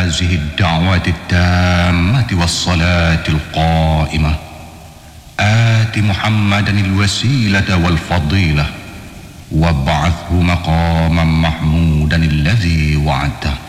هذه الدعوة التامة والصلاة القائمة آت محمدا الوسيلة والفضيلة وابعثه مقاما محمودا الذي وعدته.